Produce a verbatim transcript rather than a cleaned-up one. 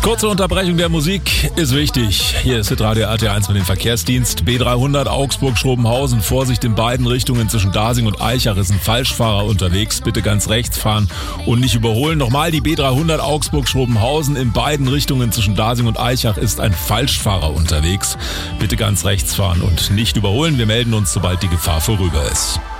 Kurze Unterbrechung der Musik ist wichtig. Hier ist Hitradio R T eins mit dem Verkehrsdienst. B dreihundert Augsburg-Schrobenhausen. Vorsicht in beiden Richtungen zwischen Dasing und Eichach ist ein Falschfahrer unterwegs. Bitte ganz rechts fahren und nicht überholen. Nochmal, die B dreihundert Augsburg-Schrobenhausen. In beiden Richtungen zwischen Dasing und Eichach ist ein Falschfahrer unterwegs. Bitte ganz rechts fahren und nicht überholen. Wir melden uns, sobald die Gefahr vorüber ist.